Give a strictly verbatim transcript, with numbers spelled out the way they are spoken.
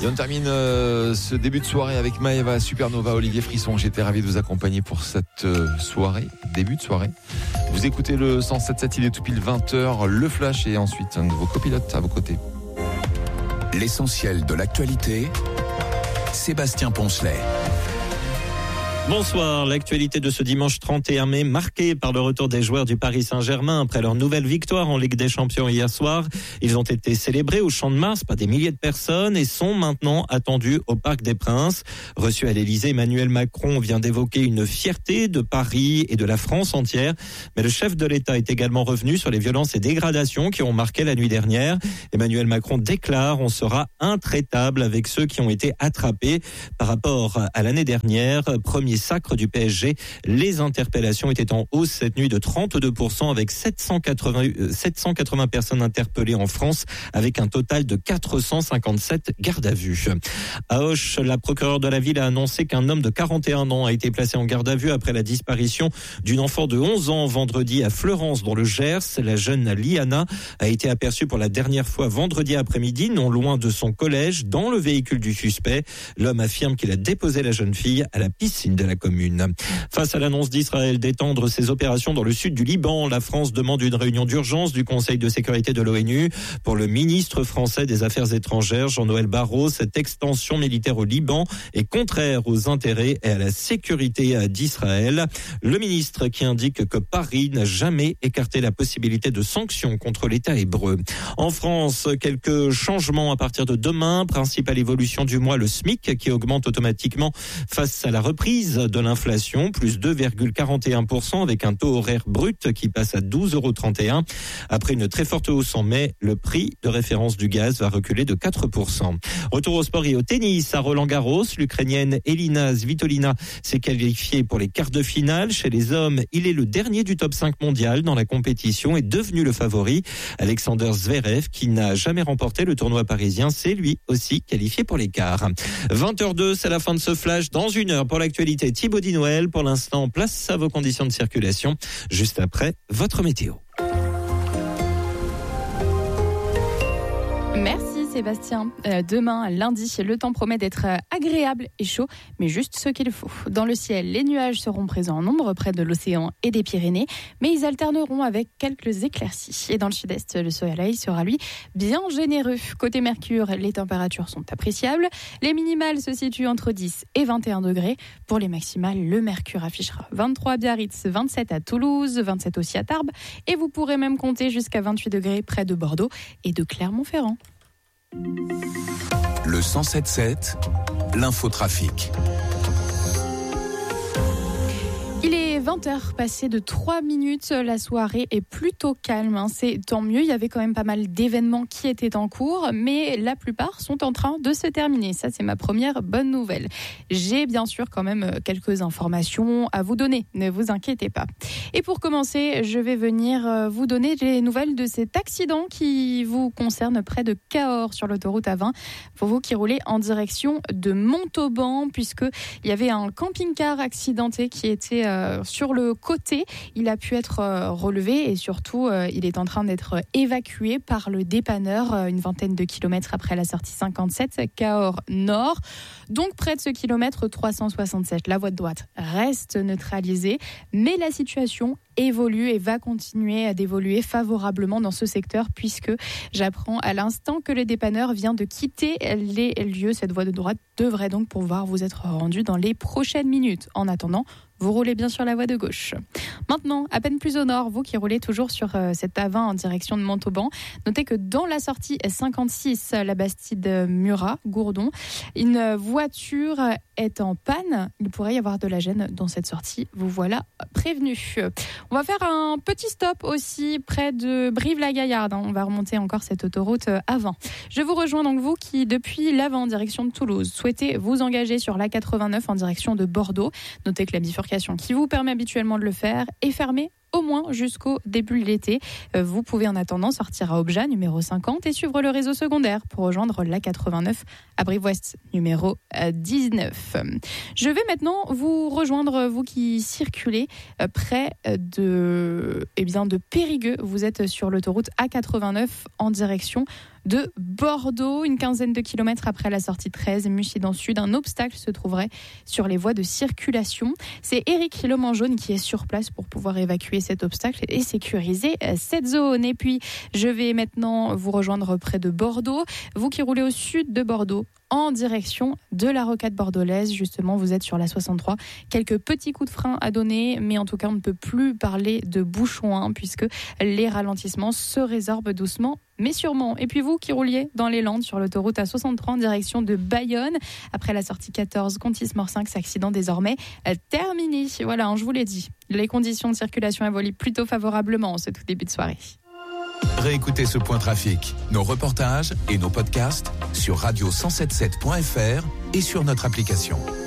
Et on termine euh, ce début de soirée avec Maëva, Supernova, Olivier Frisson. J'étais ravi de vous accompagner pour cette euh, soirée, début de soirée. Vous écoutez le cent sept sept, il est tout pile vingt heures, le flash et ensuite un de vos copilotes à vos côtés. L'essentiel de l'actualité, Sébastien Poncelet. Bonsoir, l'actualité de ce dimanche trente et un mai, marquée par le retour des joueurs du Paris Saint-Germain après leur nouvelle victoire en Ligue des Champions hier soir. Ils ont été célébrés au Champ de Mars par des milliers de personnes et sont maintenant attendus au Parc des Princes. Reçu à l'Élysée, Emmanuel Macron vient d'évoquer une fierté de Paris et de la France entière. Mais le chef de l'État est également revenu sur les violences et dégradations qui ont marqué la nuit dernière. Emmanuel Macron déclare: on sera intraitable avec ceux qui ont été attrapés. Par rapport à l'année dernière, premier sacre du P S G, les interpellations étaient en hausse cette nuit de trente-deux pour cent avec sept cent quatre-vingts personnes interpellées en France avec un total de quatre cent cinquante-sept gardes à vue. À Auch, la procureure de la ville a annoncé qu'un homme de quarante et un ans a été placé en garde à vue après la disparition d'une enfant de onze ans vendredi à Fleurance dans le Gers. La jeune Liana a été aperçue pour la dernière fois vendredi après-midi, non loin de son collège, dans le véhicule du suspect. L'homme affirme qu'il a déposé la jeune fille à la piscine de la commune. Face à l'annonce d'Israël d'étendre ses opérations dans le sud du Liban, la France demande une réunion d'urgence du Conseil de sécurité de l'ONU. Pour le ministre français des Affaires étrangères, Jean-Noël Barrot, cette extension militaire au Liban est contraire aux intérêts et à la sécurité d'Israël. Le ministre qui indique que Paris n'a jamais écarté la possibilité de sanctions contre l'État hébreu. En France, quelques changements à partir de demain. Principale évolution du mois, le SMIC qui augmente automatiquement face à la reprise de l'inflation, plus deux virgule quarante et un pour cent avec un taux horaire brut qui passe à douze euros trente et un. Après une très forte hausse en mai, le prix de référence du gaz va reculer de quatre pour cent. Retour au sport et au tennis à Roland-Garros. L'Ukrainienne Elina Svitolina s'est qualifiée pour les quarts de finale. Chez les hommes, il est le dernier du top cinq mondial dans la compétition et devenu le favori. Alexander Zverev, qui n'a jamais remporté le tournoi parisien, s'est lui aussi qualifié pour les quarts. vingt heures deux, c'est la fin de ce flash. Dans une heure pour l'actualité, Thibaut Di Noël. Pour l'instant, place à vos conditions de circulation. Juste après, votre météo. Merci Sébastien. Euh, demain, lundi, le temps promet d'être agréable et chaud, mais juste ce qu'il faut. Dans le ciel, les nuages seront présents en nombre près de l'océan et des Pyrénées, mais ils alterneront avec quelques éclaircies. Et dans le sud-est, le soleil sera lui bien généreux. Côté Mercure, les températures sont appréciables. Les minimales se situent entre dix et vingt et un degrés. Pour les maximales, le Mercure affichera vingt-trois à Biarritz, vingt-sept à Toulouse, vingt-sept aussi à Tarbes, et vous pourrez même compter jusqu'à vingt-huit degrés près de Bordeaux et de Clermont-Ferrand. Le cent sept sept, l'infotrafic. Il est vingt heures passées de trois minutes, la soirée est plutôt calme, hein. C'est tant mieux, il y avait quand même pas mal d'événements qui étaient en cours, mais la plupart sont en train de se terminer. Ça, c'est ma première bonne nouvelle. J'ai bien sûr quand même quelques informations à vous donner, ne vous inquiétez pas. Et pour commencer, je vais venir vous donner les nouvelles de cet accident qui vous concerne près de Cahors sur l'autoroute A vingt, pour vous qui roulez en direction de Montauban, puisqu'il y avait un camping-car accidenté qui était euh, sur le côté. Il a pu être euh, relevé et surtout, euh, il est en train d'être évacué par le dépanneur euh, une vingtaine de kilomètres après la sortie cinquante-sept, Cahors Nord. Donc près de ce kilomètre trois cent soixante-sept, la voie de droite reste neutralisée, mais la situation évolue et va continuer d'évoluer favorablement dans ce secteur, puisque j'apprends à l'instant que le dépanneur vient de quitter les lieux. Cette voie de droite devrait donc pouvoir vous être rendue dans les prochaines minutes. En attendant, vous roulez bien sur la voie de gauche. Maintenant, à peine plus au nord, vous qui roulez toujours sur euh, cette A vingt en direction de Montauban, notez que dans la sortie cinquante-six, la Bastide-Murat, Gourdon, une voiture est en panne. Il pourrait y avoir de la gêne dans cette sortie. Vous voilà prévenu. On va faire un petit stop aussi près de Brive-la-Gaillarde. On va remonter encore cette autoroute A vingt. Je vous rejoins donc, vous qui, depuis l'A vingt en direction de Toulouse, souhaitez vous engager sur l'A quatre-vingt-neuf en direction de Bordeaux. Notez que la bifurcation qui vous permet habituellement de le faire est fermée au moins jusqu'au début de l'été. Vous pouvez en attendant sortir à Obja, numéro cinquante, et suivre le réseau secondaire pour rejoindre l'A quatre-vingt-neuf à Brive-Ouest, numéro dix-neuf. Je vais maintenant vous rejoindre, vous qui circulez près de, eh bien, de Périgueux. Vous êtes sur l'autoroute A quatre-vingt-neuf en direction de Bordeaux. Une quinzaine de kilomètres après la sortie treize, Muchidan Sud, un obstacle se trouverait sur les voies de circulation. C'est Éric Le Mangeaune qui est sur place pour pouvoir évacuer cet obstacle et sécuriser cette zone. Et puis, je vais maintenant vous rejoindre près de Bordeaux. Vous qui roulez au sud de Bordeaux, en direction de la rocade bordelaise. Justement, vous êtes sur la soixante-trois. Quelques petits coups de frein à donner, mais en tout cas, on ne peut plus parler de bouchons, hein, puisque les ralentissements se résorbent doucement, mais sûrement. Et puis vous qui rouliez dans les Landes sur l'autoroute A soixante-trois en direction de Bayonne, après la sortie quatorze, Contis-Morcinq, cet accident désormais terminé. Voilà, hein, je vous l'ai dit. Les conditions de circulation évoluent plutôt favorablement en ce tout début de soirée. Réécoutez ce point trafic, nos reportages et nos podcasts sur radio cent soixante-dix-sept point f r et sur notre application.